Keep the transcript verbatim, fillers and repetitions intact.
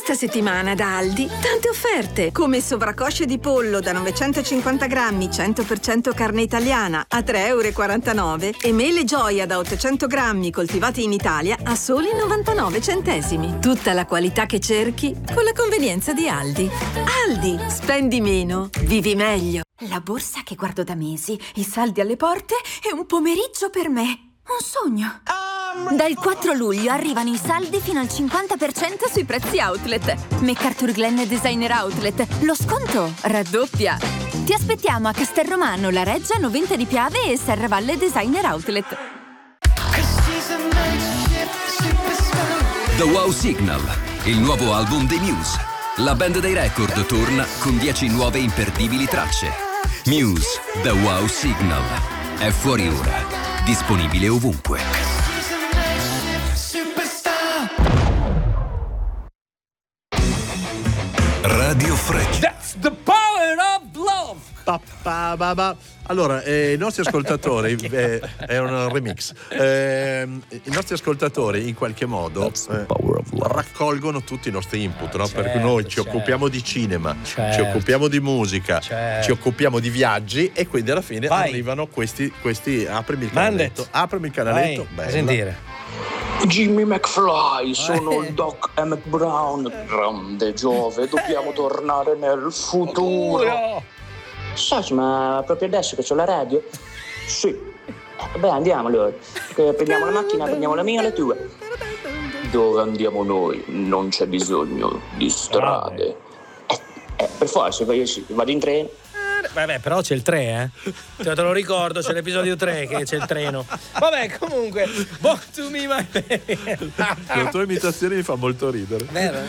Questa settimana da Aldi tante offerte, come sovraccosce di pollo da novecentocinquanta grammi cento per cento carne italiana a tre e quarantanove euro e mele gioia da ottocento grammi coltivati in Italia a soli novantanove centesimi. Tutta la qualità che cerchi con la convenienza di Aldi. Aldi, spendi meno, vivi meglio. La borsa che guardo da mesi, i saldi alle porte e un pomeriggio per me. Un sogno. Dal quattro luglio arrivano i saldi fino al cinquanta per cento sui prezzi outlet. MacArthur Glen Designer Outlet. Lo sconto raddoppia. Ti aspettiamo a Castelromano, La Reggia, Noventa di Piave e Serravalle Designer Outlet. The Wow Signal, il nuovo album dei Muse. La band dei record torna con dieci nuove imperdibili tracce. Muse, The Wow Signal. È fuori ora. Disponibile ovunque. Radio Freccia. That's the power of love. Pa, pa, ba, ba. Allora, eh, i nostri ascoltatori eh, è un remix. Eh, I nostri ascoltatori in qualche modo eh, raccolgono tutti i nostri input, no? Certo, Perché noi ci certo. occupiamo di cinema, Certo. ci occupiamo di musica, Certo. ci occupiamo di viaggi e quindi alla fine Vai. arrivano questi, questi aprimi il Mande. canaletto, aprimi il canaletto, Vai, bella. a sentire. Jimmy McFly, sono il Doc Emmett Brown. Grande Giove, dobbiamo tornare nel futuro. Sai, ma proprio adesso che c'ho la radio? Sì. Eh, beh, andiamo allora. Eh, prendiamo la macchina, prendiamo la mia e la tua. Dove andiamo noi? Non c'è bisogno di strade. Eh, eh, per forza, io sì, vado in treno. Vabbè, però c'è il tre, eh. Cioè, te lo ricordo, c'è l'episodio tre che c'è il treno. Vabbè, comunque, Walk to me my baby. La tua imitazione mi fa molto ridere. Vero?